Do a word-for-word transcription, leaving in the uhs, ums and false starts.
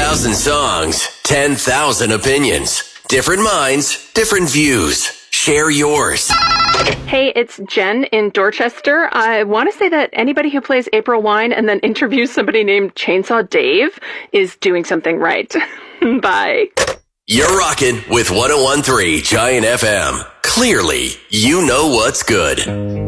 thousand songs, ten thousand opinions. Different minds, different views. Share yours. Hey, it's Jen in Dorchester. I want to say that anybody who plays April Wine and then interviews somebody named Chainsaw Dave is doing something right. Bye. You're rocking with one oh one point three Giant F M. Clearly, you know what's good.